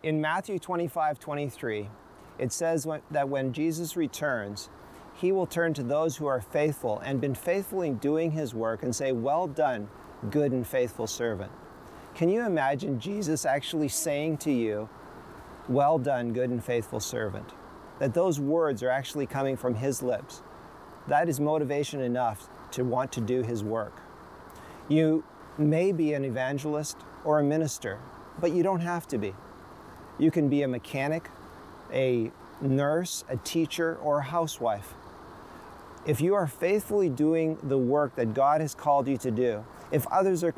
In Matthew 25:23, it says that when Jesus returns, he will turn to those who are faithful and been faithfully doing his work and say, "Well done, good and faithful servant." Can you imagine Jesus actually saying to you, "Well done, good and faithful servant"? That those words are actually coming from his lips. That is motivation enough to want to do his work. You may be an evangelist or a minister, but you don't have to be. You can be a mechanic, a nurse, a teacher, or a housewife. If you are faithfully doing the work that God has called you to do, if others are